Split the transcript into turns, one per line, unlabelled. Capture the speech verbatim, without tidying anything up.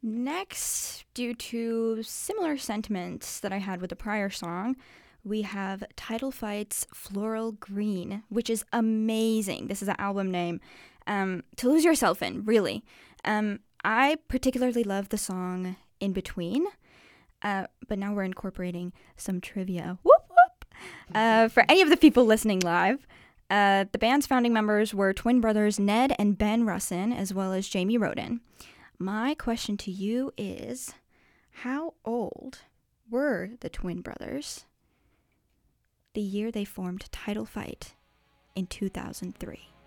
Next, due to similar sentiments that I had with the prior song, we have Title Fight's Floral Green, which is amazing. This is an album name um, to lose yourself in, really. Um, I particularly love the song In Between, uh, but now we're incorporating some trivia. Whoop, whoop. Uh, for any of the people listening live, uh, the band's founding members were twin brothers Ned and Ben Russin, as well as Jamie Roden. My question to you is, how old were the twin brothers the year they formed Title Fight in two thousand three?